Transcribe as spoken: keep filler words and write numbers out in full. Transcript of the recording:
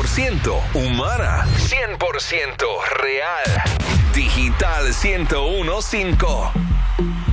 ciento humana, cien por ciento real. Digital ciento uno punto cinco.